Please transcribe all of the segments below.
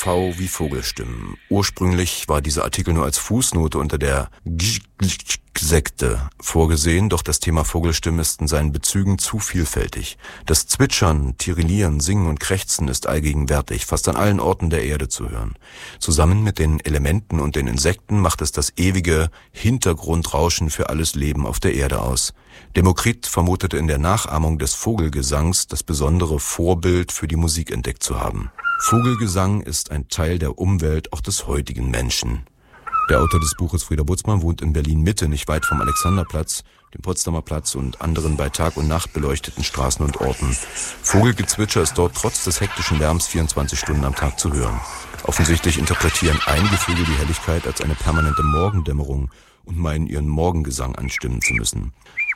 V wie Vogelstimmen. Ursprünglich war dieser Artikel nur als Fußnote unter der Sekte vorgesehen, doch das Thema Vogelstimmen ist in seinen Bezügen zu vielfältig. Das Zwitschern, Tirillieren, Singen und Krächzen ist allgegenwärtig, fast an allen Orten der Erde zu hören. Zusammen mit den Elementen und den Insekten macht es das ewige Hintergrundrauschen für alles Leben auf der Erde aus. Demokrit vermutete in der Nachahmung des Vogelgesangs das besondere Vorbild für die Musik entdeckt zu haben. Vogelgesang ist ein Teil der Umwelt auch des heutigen Menschen. Der Autor des Buches, Frieder Butzmann, wohnt in Berlin-Mitte, nicht weit vom Alexanderplatz, dem Potsdamer Platz und anderen bei Tag und Nacht beleuchteten Straßen und Orten. Vogelgezwitscher ist dort trotz des hektischen Lärms 24 Stunden am Tag zu hören. Offensichtlich interpretieren einige Vögel die Helligkeit als eine permanente Morgendämmerung und meinen, ihren Morgengesang anstimmen zu müssen.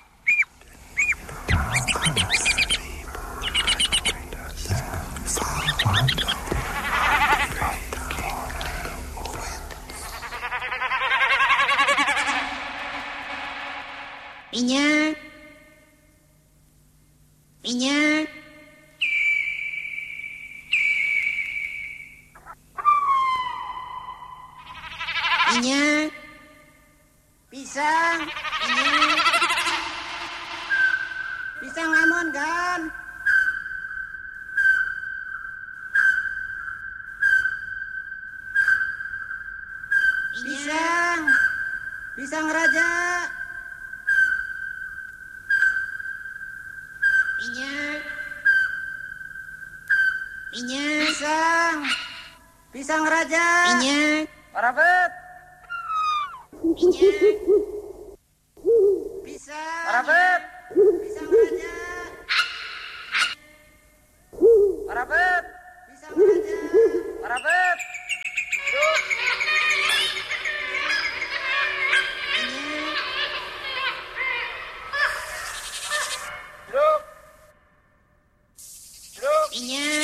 Minyak. Minyak. Minyak. Pisang. Minyak. Pisang lamon kan? Pisang. Pisang raja. Minyak. Minyak. Pisang. Pisang raja. Minyak. Parabet. Minyak. Pisang. Parabet. Pisang raja. Parabet. Pisang raja. Parabet. Duduk. Minyak. Duduk. Duduk. Minyak.